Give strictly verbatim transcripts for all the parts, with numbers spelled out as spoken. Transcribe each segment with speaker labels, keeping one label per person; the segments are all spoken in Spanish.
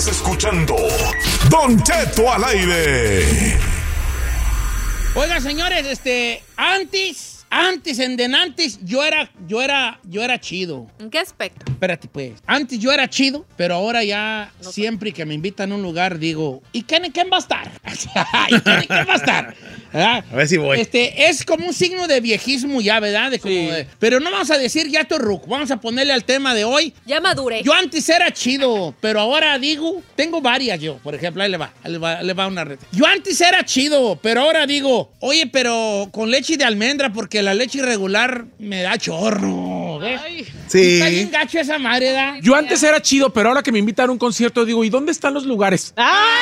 Speaker 1: Escuchando Don Cheto al aire.
Speaker 2: Oiga, señores, este, antes, antes, en denantes, yo era, yo era, yo era chido.
Speaker 3: ¿En qué aspecto?
Speaker 2: Espérate, pues. Antes yo era chido, pero ahora ya no, siempre que me invitan a un lugar digo, ¿y quién, quién va a estar? ¿Y quién, quién va a estar? ¿Verdad?
Speaker 4: A ver si voy.
Speaker 2: Este, es como un signo de viejismo ya, ¿verdad? De como
Speaker 3: Sí.
Speaker 2: de, pero no vamos a decir ya tu ruc, vamos a ponerle al tema de hoy.
Speaker 3: Ya maduré.
Speaker 2: Yo antes era chido, pero ahora digo, tengo varias yo, por ejemplo, ahí le va, ahí le va, ahí le va una red. Yo antes era chido, pero ahora digo, oye, pero con leche de almendra, porque la leche irregular me da chorro. ¿Ves?
Speaker 4: Sí.
Speaker 2: Está bien gacho esa madre, ¿da?
Speaker 5: Yo antes era chido, pero ahora que me invitan a un concierto digo, ¿y dónde están los lugares?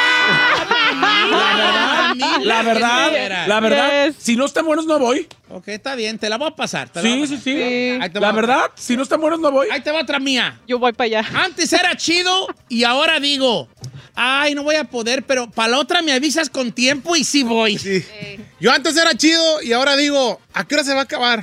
Speaker 2: La verdad,
Speaker 5: La verdad, la verdad,
Speaker 6: Yes.
Speaker 5: si no están buenos no voy.
Speaker 2: Ok, está bien, te la voy a pasar. te la voy
Speaker 5: Sí,
Speaker 2: a
Speaker 5: sí,
Speaker 2: pasar.
Speaker 5: sí.
Speaker 2: Ahí te
Speaker 5: La
Speaker 2: va.
Speaker 5: verdad, si no están buenos no voy.
Speaker 2: Ahí te va otra mía.
Speaker 6: Yo voy para allá.
Speaker 2: Antes era chido y ahora digo, ay, no voy a poder, pero para la otra me avisas con tiempo y sí voy.
Speaker 4: Sí. Yo antes era chido y ahora digo, ¿a qué hora se va a acabar?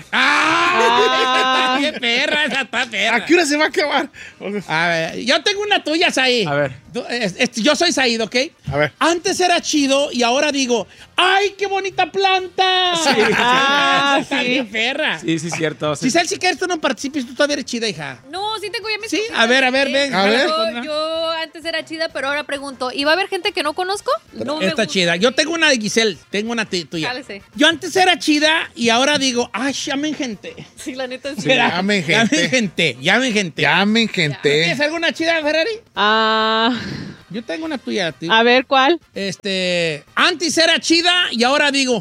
Speaker 2: ¡Ah! ¡Qué perra! Esa está perra.
Speaker 4: ¿A qué hora se va a acabar?
Speaker 2: A ver, yo tengo una tuya, Said.
Speaker 5: A ver.
Speaker 2: Tú, es- es- yo soy Said, ¿ok?
Speaker 4: A ver.
Speaker 2: Antes era chido y ahora digo, ¡ay, qué bonita planta!
Speaker 5: Sí.
Speaker 6: Ah,
Speaker 2: Está
Speaker 6: sí.
Speaker 2: bien perra.
Speaker 5: Sí, sí, cierto. Sí.
Speaker 2: Giselle, si quieres tú no participes, tú todavía eres chida, hija.
Speaker 3: No, sí tengo ya mis
Speaker 2: Sí,
Speaker 3: cositas.
Speaker 2: a ver, a ver, ven.
Speaker 4: A ver.
Speaker 3: Yo, yo antes era chida, pero ahora pregunto, ¿y va a haber gente que no conozco? No me
Speaker 2: Está
Speaker 3: gusta.
Speaker 2: chida. Yo tengo una de Giselle, tengo una ti- tuya.
Speaker 3: Cálese.
Speaker 2: Yo antes era chida y ahora digo, ¡ay, llamen gente!
Speaker 3: Sí, la neta sí.
Speaker 4: Sí. Llamen gente.
Speaker 2: Llamen gente, llamen gente.
Speaker 4: Llamen,
Speaker 2: ¿Tienes
Speaker 4: gente.
Speaker 2: alguna chida, Ferrari?
Speaker 6: Ah,
Speaker 2: Yo tengo una tuya, tío.
Speaker 6: a ver, ¿cuál?
Speaker 2: Este, antes era chida y ahora digo,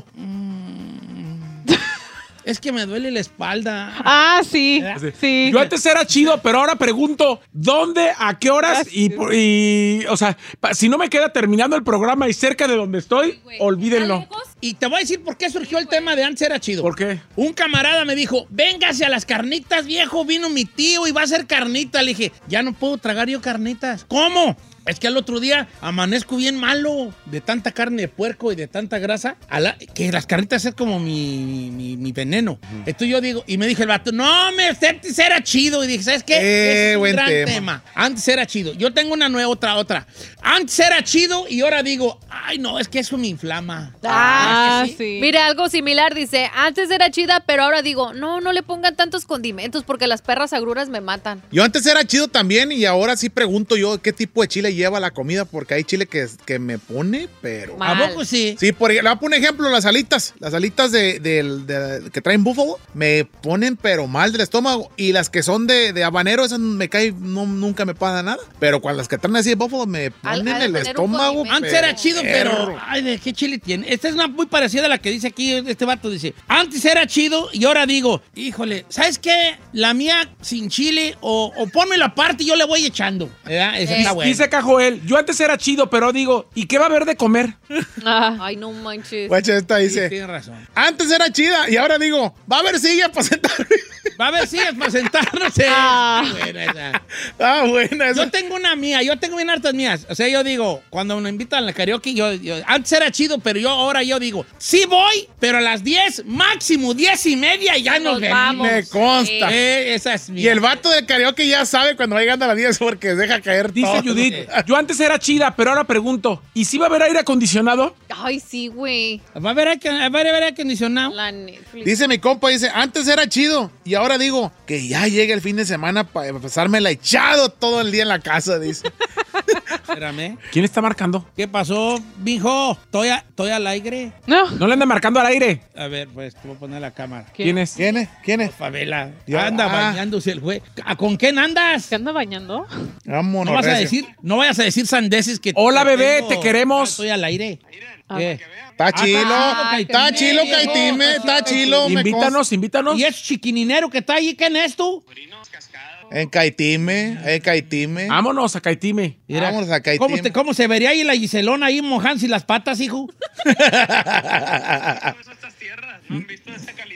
Speaker 2: mm, es que me duele la espalda.
Speaker 6: Ah, sí, sí.
Speaker 5: Yo antes era chido, pero ahora pregunto, ¿dónde, a qué horas? Y, por- y o sea, pa- si no me queda terminando el programa y cerca de donde estoy,
Speaker 3: Güey,
Speaker 5: olvídenlo.
Speaker 3: ¿está lejos?
Speaker 2: Y te voy a decir por qué surgió el tema de antes era chido.
Speaker 5: ¿Por qué?
Speaker 2: Un camarada me dijo, véngase a las carnitas, viejo, vino mi tío y va a hacer carnita. Le dije, ya no puedo tragar yo carnitas. ¿Cómo? Es que al otro día amanezco bien malo de tanta carne de puerco y de tanta grasa, a la- que las carnitas es como mi, mi, mi veneno. Entonces yo digo, y me dije el vato, no, me, antes era chido. Y dije, ¿sabes qué?
Speaker 4: Eh,
Speaker 2: es un
Speaker 4: buen
Speaker 2: gran
Speaker 4: tema.
Speaker 2: tema. Antes era chido. Yo tengo una nueva, otra, otra. Antes era chido y ahora digo, ay, no, es que eso me inflama.
Speaker 6: Ah,
Speaker 2: ¿es que
Speaker 6: sí.
Speaker 3: Mira, algo similar dice, antes era chida, pero ahora digo, no, no le pongan tantos condimentos porque las perras agruras me matan.
Speaker 4: Yo antes era chido también y ahora sí pregunto yo qué tipo de chile lleva la comida porque hay chile que, que me pone, pero...
Speaker 3: Ma-
Speaker 2: ¿A poco sí?
Speaker 4: Sí, por, le voy a poner un ejemplo, las alitas. Las alitas de, del- de- que traen búfalo me ponen pero mal del estómago. Y las que son de, de habanero, esas me caen, no, nunca me pasa nada. Pero cuando las que traen así de búfalo me
Speaker 3: Al-
Speaker 4: ponen
Speaker 3: ha de
Speaker 4: el
Speaker 3: tener un
Speaker 4: estómago.
Speaker 3: condimento.
Speaker 2: Antes
Speaker 4: pero
Speaker 2: era chido, pero.
Speaker 4: perro.
Speaker 2: Ay, ¿de qué chile tiene? Esta es una muy parecida a la que dice aquí este vato. Dice: Antes era chido y ahora digo, híjole, ¿sabes qué? La mía sin chile o, o pónmelo aparte y yo le voy echando. ¿Verdad? Esa
Speaker 3: Eh.
Speaker 2: está buena.
Speaker 5: Dice Cajoel, yo antes era chido, pero digo, ¿y qué va a haber de comer?
Speaker 6: Ah,
Speaker 3: Ay, no manches.
Speaker 4: Guacha, esta
Speaker 2: Sí,
Speaker 4: dice,
Speaker 2: tienes razón.
Speaker 4: antes era chida y ahora digo, va a haber silla para sentarme.
Speaker 2: Va a ver si es para sentarnos. eh.
Speaker 6: Ah.
Speaker 2: Está buena esa.
Speaker 4: Ah, buena esa.
Speaker 2: Yo tengo una mía, yo tengo bien hartas mías. O sea, yo digo, cuando me invitan a la karaoke, yo, yo- antes era chido, pero yo ahora yo digo, sí voy, pero a las diez, máximo diez y media, y ya nos,
Speaker 3: Nos
Speaker 2: vemos.
Speaker 3: vamos.
Speaker 4: Me consta.
Speaker 2: Eh, esa es
Speaker 4: Y el vato del karaoke ya sabe cuando va llegando a las diez porque deja caer
Speaker 5: Dice
Speaker 4: todo.
Speaker 5: Judith, yo antes era chida, pero ahora pregunto, ¿y si va a haber aire acondicionado?
Speaker 3: Ay, sí, güey.
Speaker 2: Va a haber aire, va a haber aire acondicionado.
Speaker 3: La Netflix.
Speaker 4: Dice mi compa, dice, antes era chido y ahora digo que ya llega el fin de semana para pasármela echado todo el día en la casa, dice.
Speaker 2: Espérame.
Speaker 5: ¿Quién está marcando?
Speaker 2: ¿Qué pasó, mijo? ¿Estoy, a- estoy al aire?
Speaker 6: no.
Speaker 5: No le anda marcando al aire.
Speaker 2: A ver, pues, te voy a poner la cámara.
Speaker 5: ¿Quién es?
Speaker 4: ¿Quién es? ¿Quién es?
Speaker 2: Favela.
Speaker 4: Ya,
Speaker 2: Anda
Speaker 4: ah.
Speaker 2: bañándose el güey. ¿A- ¿Con quién andas?
Speaker 6: ¿Se anda bañando?
Speaker 4: Vámonos.
Speaker 2: No vas a
Speaker 4: recio.
Speaker 2: decir, no vayas a decir sandeces que...
Speaker 5: Hola,
Speaker 2: que
Speaker 5: bebé,
Speaker 2: tengo-
Speaker 5: te queremos.
Speaker 2: Ah, estoy al aire. ¿Qué?
Speaker 4: Está chilo,
Speaker 2: Ah,
Speaker 4: está
Speaker 2: qué
Speaker 4: chilo,
Speaker 2: viejo,
Speaker 4: Caitime,
Speaker 2: está
Speaker 4: está chilo. me
Speaker 5: Invítanos, invítanos.
Speaker 2: ¿Y ese chiquininero que está ahí, quién es tú?
Speaker 4: consta. En Caitime, en Caitime.
Speaker 5: Vámonos a Caitime.
Speaker 2: Mira,
Speaker 4: Vámonos a Caitime.
Speaker 2: ¿Cómo, te- ¿Cómo se vería ahí la Giselona ahí mojándose las patas, hijo?
Speaker 7: Estas tierras, no han visto esa calidad aquí.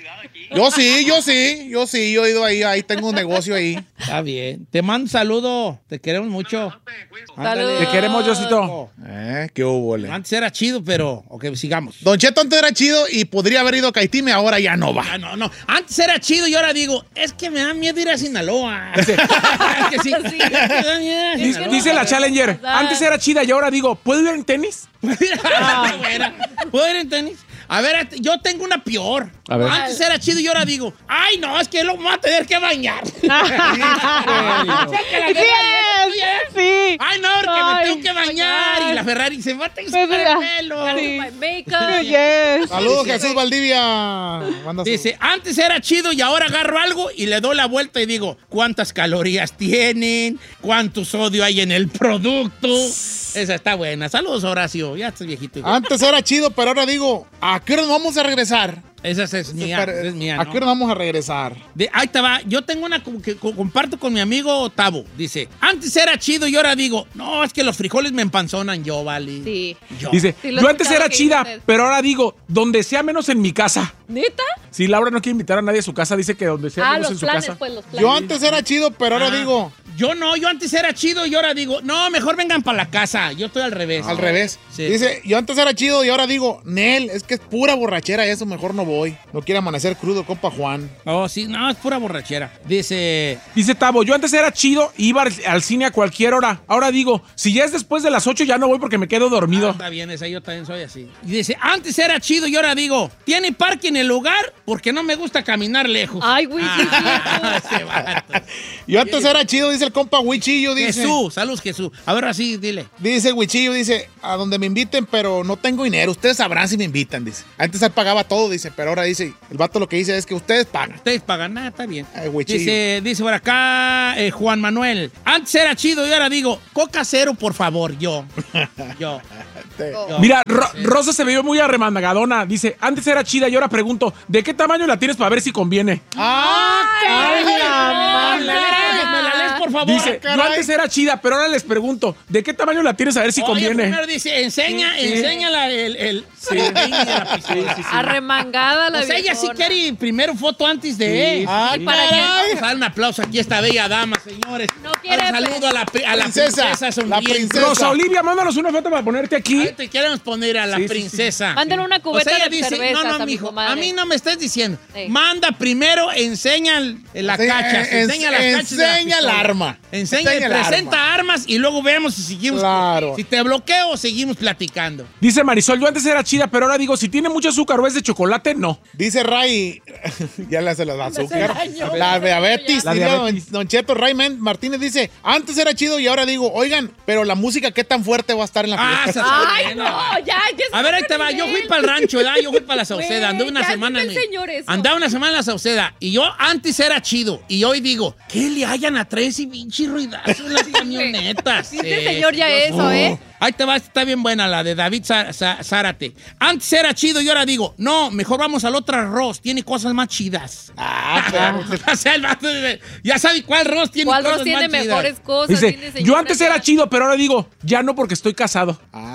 Speaker 4: Yo sí, yo sí, yo sí, yo he ido ahí, ahí tengo un negocio ahí.
Speaker 2: Está bien. Te mando un saludo. Te queremos mucho. Ándale.
Speaker 3: Saludos.
Speaker 5: Te queremos, Diosito.
Speaker 4: Eh, qué hubo, le.
Speaker 2: Antes era chido, pero... Ok, sigamos.
Speaker 4: Don Cheto antes era chido y podría haber ido a Caitime, ahora ya no va.
Speaker 2: Ah, no, no. Antes era chido y ahora digo, es que me da miedo ir a Sinaloa. Es que sí.
Speaker 3: Sí.
Speaker 2: Me da miedo ir a
Speaker 3: Es
Speaker 5: Dice,
Speaker 3: que
Speaker 2: Sinaloa.
Speaker 5: dice la Challenger,
Speaker 3: ¿verdad?
Speaker 5: antes era chida y ahora digo, ¿puedo ir en tenis?
Speaker 2: Está buena. ¿Puedo ir en tenis? A ver, yo tengo una peor.
Speaker 5: A ver.
Speaker 2: Antes era chido y ahora digo, ay, no, es que lo voy a tener que bañar.
Speaker 6: Sí.
Speaker 2: Ay, no, porque
Speaker 6: Ay,
Speaker 2: me tengo que bañar. Y la Ferrari se va a tener
Speaker 6: Pues,
Speaker 2: el
Speaker 6: ah,
Speaker 2: pelo.
Speaker 6: sí.
Speaker 3: My makeup.
Speaker 6: Yes.
Speaker 4: Saludos, Jesús Valdivia. Manda su-
Speaker 2: Dice, antes era chido y ahora agarro algo y le doy la vuelta y digo, ¿cuántas calorías tienen? ¿Cuánto sodio hay en el producto? Esa está buena. Saludos, Horacio. Ya estás viejito.
Speaker 4: Antes era chido, pero ahora digo, ¿a qué hora nos vamos a regresar?
Speaker 2: Esa es mía. esa es mía,
Speaker 4: ¿A
Speaker 2: ¿no?
Speaker 4: qué hora vamos a regresar?
Speaker 2: De- ahí te va. Yo tengo una como que co- comparto con mi amigo Tavo. Dice, antes era chido y ahora digo, no, es que los frijoles me empanzonan yo, vale.
Speaker 3: Sí.
Speaker 2: Yo.
Speaker 5: Dice,
Speaker 3: Sí, lo he
Speaker 5: yo antes
Speaker 3: escuchado
Speaker 5: era
Speaker 3: que
Speaker 5: chida,
Speaker 3: dices.
Speaker 5: pero ahora digo, donde sea menos en mi casa.
Speaker 3: ¿Neta?
Speaker 5: Si Laura no quiere invitar a nadie a su casa, dice que donde sea
Speaker 3: Ah,
Speaker 5: menos
Speaker 3: los
Speaker 5: en su
Speaker 3: planes,
Speaker 5: casa.
Speaker 3: pues, los planes.
Speaker 4: Yo antes era chido, pero ahora
Speaker 2: Ah.
Speaker 4: digo,
Speaker 2: Yo no, yo antes era chido y ahora digo, no, mejor vengan para la casa. Yo estoy al revés.
Speaker 4: al revés.
Speaker 2: Sí.
Speaker 4: Dice, yo antes era chido y ahora digo, Nel, es que es pura borrachera y eso mejor no voy. No quiere amanecer crudo, compa Juan.
Speaker 2: Oh, sí, no, es pura borrachera. Dice,
Speaker 5: Dice Tavo, yo antes era chido y iba al, al cine a cualquier hora. Ahora digo, si ya es después de las ocho ya no voy porque me quedo
Speaker 2: ah,
Speaker 5: dormido.
Speaker 2: está bien, esa yo también soy así. Y dice, antes era chido y ahora digo, tiene parque en el lugar porque no me gusta caminar lejos.
Speaker 3: Ay, güey, sí,
Speaker 2: Ah,
Speaker 3: sí.
Speaker 2: ese vato.
Speaker 4: Yo antes era chido, dice el compa Huichillo, dice.
Speaker 2: Jesús, saludos Jesús. A ver, así, dile.
Speaker 4: Dice Huichillo, dice, a donde me inviten, pero no tengo dinero. Ustedes sabrán si me invitan, dice. Antes él pagaba todo, dice, pero ahora dice, el vato lo que dice es que ustedes pagan.
Speaker 2: Ustedes pagan nada, está bien.
Speaker 4: Ay, huichillo.
Speaker 2: Dice, dice por acá eh, Juan Manuel. Antes era chido y ahora digo, coca cero, por favor, yo. Yo. yo.
Speaker 5: Mira, Ro- Rosa se veía muy arremangadona. Dice, antes era chida y ahora pregunto, ¿de qué tamaño la tienes para ver si conviene?
Speaker 4: ¡Ah,
Speaker 3: Ay,
Speaker 4: caray!
Speaker 3: la
Speaker 2: ¿Me la lees? ¿Me la lees, por favor?
Speaker 5: Dice, yo antes era chida, pero ahora les pregunto, ¿de qué tamaño la tienes a ver si
Speaker 2: Oye,
Speaker 5: conviene?
Speaker 2: primero dice, enseña,
Speaker 5: Sí, sí.
Speaker 2: enseña la, el, el, el peine de la pistola.
Speaker 3: Arremangada la
Speaker 2: O sea, ella sí
Speaker 3: viejona.
Speaker 2: quiere primero foto antes de.
Speaker 5: Sí,
Speaker 4: ¡Ah,
Speaker 3: ¿Y para qué?
Speaker 4: caray!
Speaker 2: Vamos a dar un aplauso aquí a esta bella dama, señores.
Speaker 3: No quiere,
Speaker 2: Un saludo a la, pri- a la
Speaker 4: Princesa,
Speaker 2: princesa,
Speaker 4: la
Speaker 2: sonriente.
Speaker 4: princesa.
Speaker 5: Rosa Olivia, mándanos una foto para ponerte aquí.
Speaker 2: Ahí te queremos poner a la
Speaker 5: Sí, sí,
Speaker 2: princesa.
Speaker 3: Manden una cubeta
Speaker 2: O sea, ella
Speaker 3: de
Speaker 2: dice,
Speaker 3: cervezas
Speaker 2: no, no,
Speaker 3: a mi
Speaker 2: mijo,
Speaker 3: comadre.
Speaker 2: a mí no me estés diciendo.
Speaker 3: Sí.
Speaker 2: Manda primero, enseña el- la
Speaker 4: Sí,
Speaker 2: cacha,
Speaker 4: en-
Speaker 2: enseña las cachas de la
Speaker 4: enseña el
Speaker 2: pistola.
Speaker 4: arma.
Speaker 2: Enseña,
Speaker 4: Enseña el
Speaker 2: presenta armas y luego vemos si seguimos.
Speaker 4: Claro.
Speaker 2: Si te bloqueo, seguimos platicando.
Speaker 5: Dice Marisol, yo antes era chida, pero ahora digo, si tiene mucho azúcar o es de chocolate, no.
Speaker 4: Dice Ray, ya le hace la azúcar.
Speaker 3: daño.
Speaker 4: La diabetes.
Speaker 5: La
Speaker 4: diría
Speaker 5: diabetes.
Speaker 4: Don, don Cheto Rayman Martínez dice, antes era chido y ahora digo, oigan, pero la música, ¿qué tan fuerte va a estar en la
Speaker 2: Ah,
Speaker 4: fiesta?
Speaker 2: esa está
Speaker 3: Ay,
Speaker 2: buena.
Speaker 3: no, ya, ya
Speaker 2: A ver, ahí te va. Yo fui para el rancho, ¿verdad? Yo fui para la Sauceda. Anduve una
Speaker 3: ya
Speaker 2: semana.
Speaker 3: dice
Speaker 2: en
Speaker 3: el
Speaker 2: mi-
Speaker 3: señor eso.
Speaker 2: Andaba una semana en la Sauceda. Y yo antes era chido. Y hoy digo, ¿qué le hayan a tres y pinche ruidazo en las camionetas?
Speaker 3: Dice el
Speaker 2: Eh,
Speaker 3: señor ya
Speaker 2: Dios
Speaker 3: eso,
Speaker 2: mío.
Speaker 3: ¿eh?
Speaker 2: Ahí te va, esta está bien buena, la de David Zá- Zá- Zárate. Antes era chido y ahora digo, no, mejor vamos al otro arroz. Tiene cosas más chidas.
Speaker 4: Ah, pero-
Speaker 2: O sea, el vato dice, ya sabe cuál arroz tiene
Speaker 3: ¿Cuál
Speaker 2: cosas
Speaker 3: arroz tiene
Speaker 2: más chidas.
Speaker 3: mejores cosas?
Speaker 5: Dice,
Speaker 3: Dile, señora,
Speaker 5: yo antes era
Speaker 3: ya.
Speaker 5: chido, pero ahora digo, ya no porque estoy casado.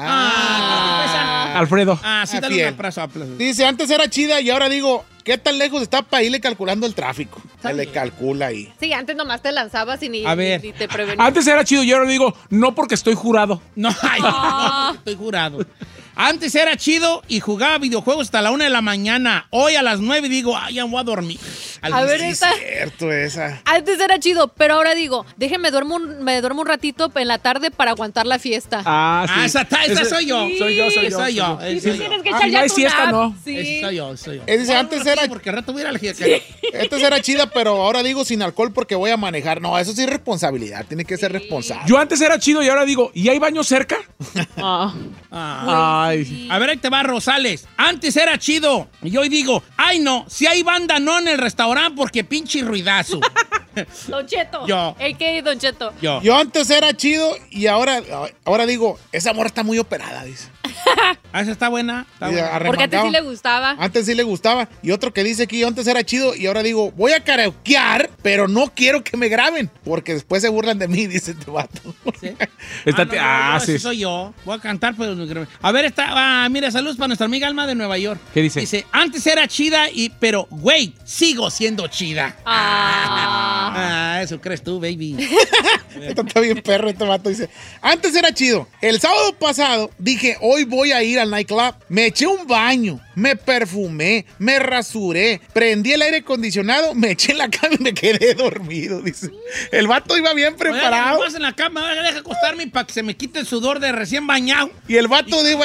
Speaker 2: Ah,
Speaker 5: Alfredo.
Speaker 2: Ah, sí,
Speaker 4: Ah,
Speaker 2: dale
Speaker 4: fiel.
Speaker 2: un abrazo, aplauso.
Speaker 4: Dice, antes era chida y ahora digo, ¿qué tan lejos está para irle calculando el tráfico?
Speaker 2: Está
Speaker 4: Se le
Speaker 2: bien.
Speaker 4: calcula ahí.
Speaker 3: Sí, antes nomás te lanzabas y ni,
Speaker 2: A ver.
Speaker 3: ni, ni te prevenías.
Speaker 5: Antes era chido y ahora digo, no porque estoy jurado.
Speaker 2: No, ay, no, estoy jurado. Antes era chido y jugaba videojuegos hasta la una de la mañana. Hoy a las nueve digo, ay, ya voy a dormir. Al-
Speaker 3: A ver,
Speaker 4: Sí,
Speaker 3: esta.
Speaker 4: cierto esa.
Speaker 3: Antes era chido, pero ahora digo, déjenme duermo un, me duermo un ratito en la tarde para aguantar la fiesta.
Speaker 5: Ah,
Speaker 2: Ah, esa, está- esa
Speaker 5: Ese-
Speaker 2: soy yo.
Speaker 3: Sí.
Speaker 5: Soy yo, soy yo.
Speaker 2: Soy yo.
Speaker 3: Y
Speaker 2: ese
Speaker 3: tú
Speaker 2: soy yo.
Speaker 3: tienes que
Speaker 5: Ah,
Speaker 3: echar
Speaker 5: no
Speaker 3: ya
Speaker 5: hay
Speaker 3: tu
Speaker 5: siesta,
Speaker 3: nap.
Speaker 5: no.
Speaker 3: Sí.
Speaker 2: Ese soy yo, ese soy yo.
Speaker 4: Él dice,
Speaker 2: Bueno,
Speaker 4: antes
Speaker 2: sí,
Speaker 4: era-
Speaker 2: porque al rato voy a ir a la fiesta.
Speaker 4: Antes era chida, pero ahora digo sin alcohol porque voy a manejar. No, eso sí es responsabilidad. Tiene que ser responsable.
Speaker 5: Yo antes era chido y ahora digo, ¿y hay baño cerca?
Speaker 6: Ah.
Speaker 2: Ah.
Speaker 5: Ay.
Speaker 2: A ver, ahí te va, Rosales. Antes era chido. Y hoy digo, ay, no, si hay banda no en el restaurante porque pinche ruidazo.
Speaker 3: Don Cheto.
Speaker 2: Yo.
Speaker 3: ¿El qué, Don Cheto?
Speaker 2: Yo.
Speaker 4: Yo antes era chido y ahora, ahora digo, esa morra está muy operada, dice.
Speaker 2: Ah, esa está buena. Está
Speaker 4: Y
Speaker 2: buena.
Speaker 4: arremangado.
Speaker 3: Porque antes sí le gustaba.
Speaker 4: Antes sí le gustaba. Y otro que dice que yo antes era chido y ahora digo, voy a karaokear, pero no quiero que me graben. Porque después se burlan de mí, dice este vato.
Speaker 2: ¿Sí?
Speaker 5: Estate-
Speaker 2: ah, no, no,
Speaker 5: ah,
Speaker 2: no,
Speaker 5: sí.
Speaker 2: ese soy yo. Voy a cantar, pero no creo. A ver, está, ah, mira, saludos para nuestra amiga Alma de Nueva York.
Speaker 5: ¿Qué dice?
Speaker 2: Dice, antes era chida, y, pero, güey, sigo siendo chida.
Speaker 3: Ah.
Speaker 2: Ah, eso crees tú, baby.
Speaker 4: Esto está bien perro, este vato dice. Antes era chido. El sábado pasado dije, hoy voy a ir al nightclub. Me eché un baño, me perfumé, me rasuré, prendí el aire acondicionado, me eché en la cama y me quedé dormido, dice. El vato iba bien preparado.
Speaker 2: Oye, en la cama, deja acostarme para que se me quite el sudor de recién bañado.
Speaker 4: Y el vato dijo,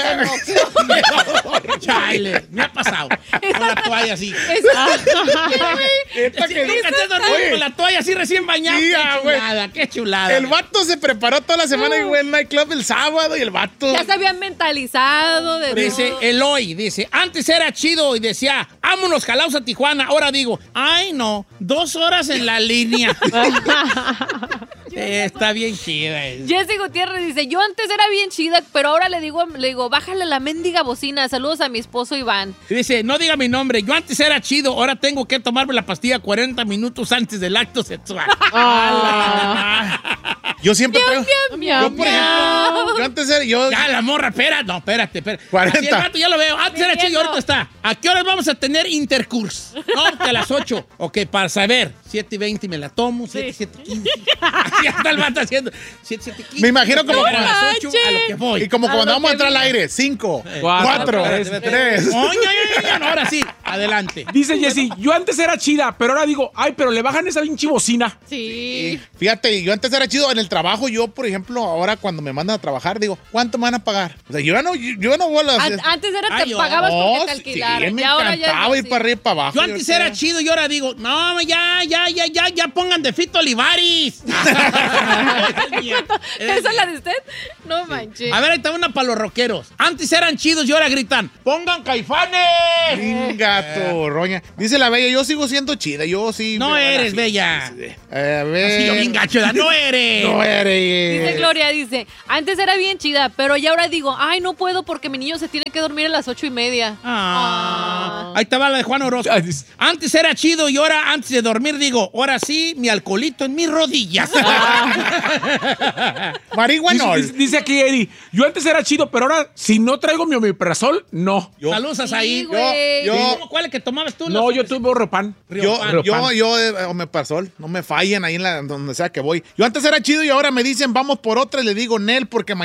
Speaker 2: Chale, me ha pasado. Con la toalla así.
Speaker 4: esta
Speaker 2: Sí,
Speaker 4: que-
Speaker 2: nunca te has dormido
Speaker 4: Oye,
Speaker 2: con la toalla así recién bañada.
Speaker 4: Sí,
Speaker 2: Qué
Speaker 4: ah, güey.
Speaker 2: chulada, qué chulada.
Speaker 4: el vato se preparó toda la semana y fue al nightclub el sábado y el vato...
Speaker 3: Ya se habían mentalizado de
Speaker 2: Dice
Speaker 3: todo.
Speaker 2: Eloy, dice, antes era chido y decía, vámonos jalaos a Tijuana. Ahora digo, ay no, dos horas en la línea. Eh, está bien chida. eh.
Speaker 3: Jessy Gutiérrez dice, yo antes era bien chida, pero ahora le digo, le digo, bájale la mendiga bocina. Saludos a mi esposo Iván.
Speaker 2: Dice, no diga mi nombre, yo antes era chido, ahora tengo que tomarme la pastilla cuarenta minutos antes del acto sexual.
Speaker 4: Yo siempre traigo...
Speaker 6: Miau,
Speaker 4: Yo, por ejemplo, yo antes era... Yo,
Speaker 2: Ya, la morra, espera, no, espérate, espérate.
Speaker 4: cuarenta.
Speaker 2: Así el vato, ya lo veo. Antes era chido y
Speaker 3: Viviendo.
Speaker 2: ahorita está. ¿A qué horas vamos a tener intercurso? No, que a las ocho. Ok, para saber. siete y veinte me la tomo, siete, siete y quince. Así está el vato haciendo. siete, siete y quince.
Speaker 4: Me imagino como-
Speaker 2: A las ocho a lo que voy.
Speaker 4: y como
Speaker 3: A
Speaker 4: cuando
Speaker 3: lo
Speaker 4: vamos a
Speaker 3: que
Speaker 4: entrar al
Speaker 3: viene.
Speaker 4: aire, cinco,
Speaker 5: Cuatro,
Speaker 4: cuatro,
Speaker 5: tres,
Speaker 4: tres.
Speaker 2: Oye, oye, oye, oye, ahora sí, adelante.
Speaker 5: Dice Jessy, yo antes era chida, pero ahora digo, ay, pero le bajan esa pinche bocina.
Speaker 3: Sí.
Speaker 4: Fíjate, yo antes era chido en el trabajo. Yo, por ejemplo, ahora cuando me mandan a trabajar, digo, ¿cuánto me van a pagar? O sea, yo ya no, yo, yo no voy a las...
Speaker 3: An- antes era
Speaker 2: Ay,
Speaker 3: te
Speaker 2: yo-
Speaker 3: pagabas
Speaker 4: No,
Speaker 3: porque te
Speaker 4: sí,
Speaker 3: alquilaran.
Speaker 4: me
Speaker 3: y ahora ya es
Speaker 4: encantaba ir
Speaker 3: así.
Speaker 4: para arriba y para abajo.
Speaker 2: Yo antes era chido y ahora digo, no, ya, ya, ya, ya, ya pongan de Fito Olivares.
Speaker 3: ¿Esa es la de usted? No manches.
Speaker 2: A ver, ahí está una para los rockeros. Antes eran chidos y ahora gritan, ¡pongan Caifanes!
Speaker 4: Gato, roña. Dice la bella, yo sigo siendo chida. Yo sí.
Speaker 2: No
Speaker 4: me-
Speaker 2: eres
Speaker 4: sí,
Speaker 2: bella.
Speaker 4: sí, sí. A ver.
Speaker 2: Así yo bien gacho, ¿verdad? No eres.
Speaker 4: No eres.
Speaker 3: Dice Gloria, dice, antes era bien chida, pero ya ahora digo, ay, no puedo porque mi niño se tiene que dormir a las ocho y media.
Speaker 2: Ah. Ahí estaba la de Juan Orozco.
Speaker 5: Ay, dice-
Speaker 2: Antes era chido y ahora, antes de dormir, digo, ahora sí, mi alcoholito en mis rodillas.
Speaker 4: Marihuana.
Speaker 5: Dice, dice- dice aquí Eddie, yo antes era chido, pero ahora si no traigo mi omeprazol, no.
Speaker 4: Yo-
Speaker 2: Saludos
Speaker 3: Sí,
Speaker 2: ahí.
Speaker 3: güey.
Speaker 4: yo-
Speaker 2: ¿Cómo- ¿Cuál es que tomabas tú?
Speaker 5: No, yo tuve Ropan.
Speaker 4: Yo,
Speaker 2: Riopan.
Speaker 4: yo, yo, eh, me pasó, no me fallen ahí en la, donde sea que voy. Yo antes era chido y ahora me dicen, vamos por otra y le digo, Nel, porque mañana